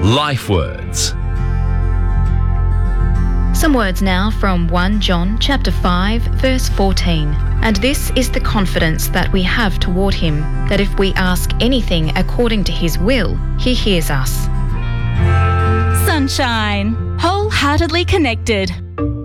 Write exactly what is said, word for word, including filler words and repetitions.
Life Words. Some words now from First John chapter five, verse fourteen. And this is the confidence that we have toward him, that if we ask anything according to his will, he hears us. Sunshine. Wholeheartedly connected.